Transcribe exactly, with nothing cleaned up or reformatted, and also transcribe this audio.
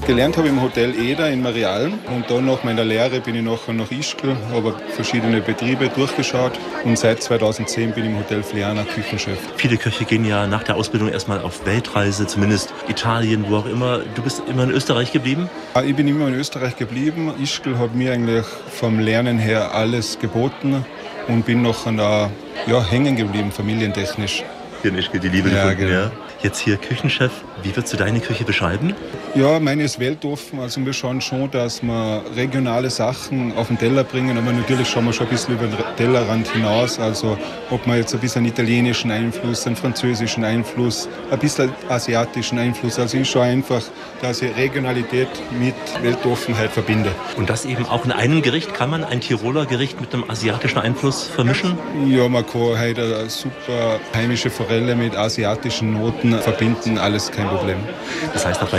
Gelernt habe ich im Hotel Eder in Marialen und dann nach meiner Lehre bin ich nachher nach Ischgl, habe verschiedene Betriebe durchgeschaut und seit zweitausendzehn bin ich im Hotel Fleana Küchenchef. Viele Köche gehen ja nach der Ausbildung erstmal auf Weltreise, zumindest Italien, wo auch immer. Du bist immer in Österreich geblieben? Ich bin immer in Österreich geblieben. Ischgl hat mir eigentlich vom Lernen her alles geboten und bin nachher da, ja, hängen geblieben, familientechnisch. Hier in Ischgl die Liebe Ja, gefunden, genau. ja. Jetzt hier Küchenchef. Wie würdest du deine Küche beschreiben? Ja, meine ist weltoffen. Also wir schauen schon, dass wir regionale Sachen auf den Teller bringen, aber natürlich schauen wir schon ein bisschen über den Tellerrand hinaus. Also ob man jetzt ein bisschen einen italienischen Einfluss, einen französischen Einfluss, ein bisschen asiatischen Einfluss. Also ich schaue einfach, dass ich Regionalität mit Weltoffenheit verbinde. Und das eben auch in einem Gericht? Kann man ein Tiroler Gericht mit einem asiatischen Einfluss vermischen? Ja, man kann heute eine super heimische Forelle mit asiatischen Noten verbinden, alles kein Problem. Das heißt, auch bei